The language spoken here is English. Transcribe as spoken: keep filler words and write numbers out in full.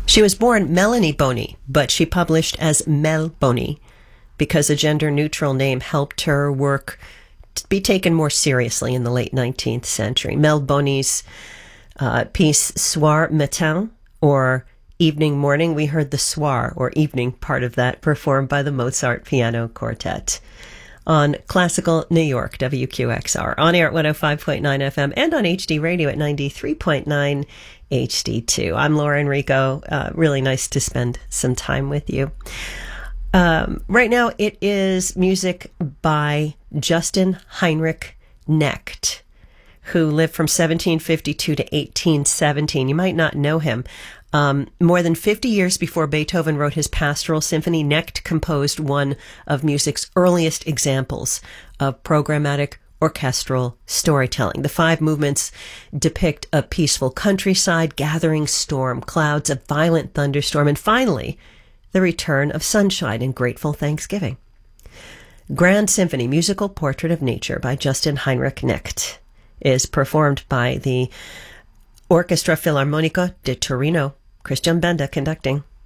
She was born Melanie Boni, but she published as Mel Boni because a gender-neutral name helped her work to be taken more seriously in the late nineteenth century. Mel Boni's uh, piece Soir Matin, or Evening Morning, we heard the soir, or evening, part of that, performed by the Mozart Piano Quartet on Classical New York, W Q X R, on air at one oh five point nine F M, and on H D Radio at ninety-three point nine H D two. I'm Laura Enrico. Uh, really nice to spend some time with you. Um, right now, it is music by Justin Heinrich Knecht, who lived from seventeen fifty-two to eighteen seventeen. You might not know him. Um, more than fifty years before Beethoven wrote his Pastoral Symphony, Knecht composed one of music's earliest examples of programmatic orchestral storytelling. The five movements depict a peaceful countryside, gathering storm, clouds, a violent thunderstorm, and finally, the return of sunshine and grateful thanksgiving. Grand Symphony, Musical Portrait of Nature by Justin Heinrich Knecht is performed by the Orchestra Filarmonica di Torino. Christian Benda conducting.